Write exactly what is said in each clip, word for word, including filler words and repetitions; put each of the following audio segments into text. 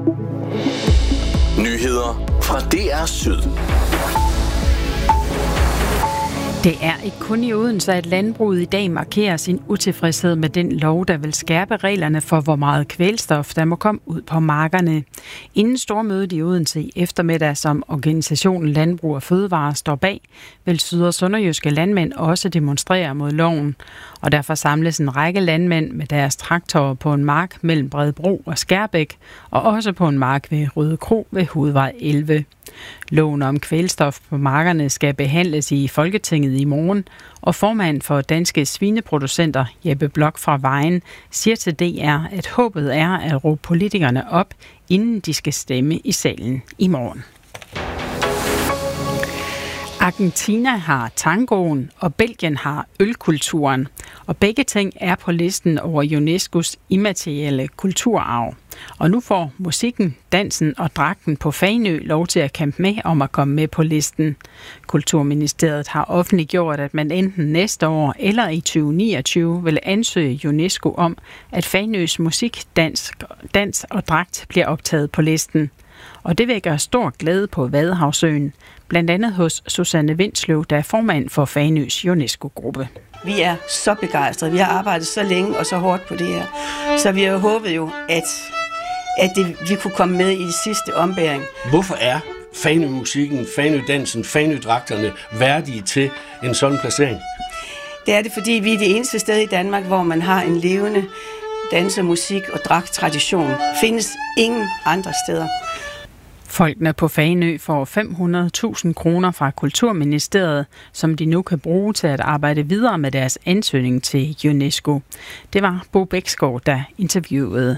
Nyheder fra D R Syd. Det er ikke kun i Odense, at landbruget i dag markerer sin utilfredshed med den lov, der vil skærpe reglerne for, hvor meget kvælstof, der må komme ud på markerne. Inden stormødet i Odense i eftermiddag, som organisationen Landbrug og Fødevare står bag, vil syd- og sønderjyske landmænd også demonstrere mod loven. Og derfor samles en række landmænd med deres traktorer på en mark mellem Bredebro og Skærbæk, og også på en mark ved Røde Kro ved Hovedvej elleve. Loven om kvælstof på markerne skal behandles i Folketinget i morgen, og formand for Danske Svineproducenter, Jeppe Blok fra Vejen, siger til D R, at håbet er at råbe politikerne op, inden de skal stemme i salen i morgen. Argentina har tangoen, og Belgien har ølkulturen. Og begge ting er på listen over UNESCO's immaterielle kulturarv. Og nu får musikken, dansen og dragten på Fanø lov til at kæmpe med om at komme med på listen. Kulturministeriet har offentliggjort, at man enten næste år eller i tyve niogtyve vil ansøge UNESCO om, at Fanøs musik, dans, dans og dragt bliver optaget på listen. Og det vækker stor glæde på Vadehavsøen, blandt andet hos Susanne Vindsløv, der er formand for Fanøs UNESCO-gruppe. Vi er så begejstrede. Vi har arbejdet så længe og så hårdt på det her. Så vi har håbet jo, at, at det, vi kunne komme med i de sidste ombæring. Hvorfor er Fanø-musikken, Fanø-dansen, Fanø-dragterne værdige til en sådan placering? Det er det, fordi vi er det eneste sted i Danmark, hvor man har en levende danse-, musik- og dragttradition. Findes ingen andre steder. Folkene på Fanø får fem hundrede tusind kroner fra Kulturministeriet, som de nu kan bruge til at arbejde videre med deres ansøgning til UNESCO. Det var Bo Bæksgaard, der interviewede.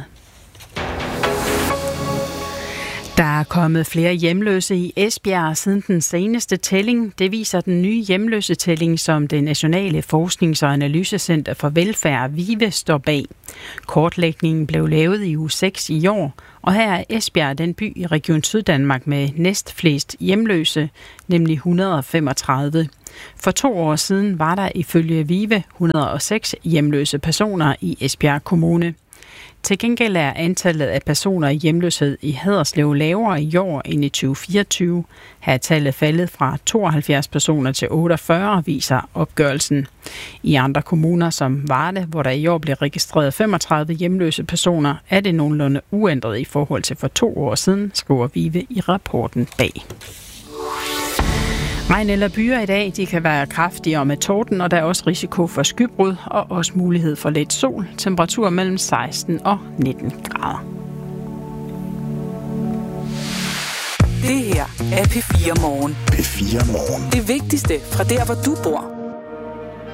Der er kommet flere hjemløse i Esbjerg siden den seneste tælling. Det viser den nye hjemløsetælling, som det Nationale Forsknings- og Analysecenter for Velfærd, VIVE, står bag. Kortlægningen blev lavet i uge seks i år, og her er Esbjerg den by i Region Syddanmark med næst flest hjemløse, nemlig et hundrede og femogtredive. For to år siden var der ifølge VIVE et hundrede og seks hjemløse personer i Esbjerg Kommune. Til gengæld er antallet af personer i hjemløshed i Haderslev lavere i år end i tyve fireogtyve. Her er tallet faldet fra tooghalvfjerds personer til otteogfyrre, viser opgørelsen. I andre kommuner som Varde, hvor der i år blev registreret femogtredive hjemløse personer, er det nogenlunde uændret i forhold til for to år siden, skriver VIVE i rapporten bag. Regn eller byer i dag, de kan være kraftige og med torden, og der er også risiko for skybrud og også mulighed for lidt sol. Temperatur mellem seksten og nitten grader. Det her er P fire Morgen. P fire Morgen. Det vigtigste fra der, hvor du bor.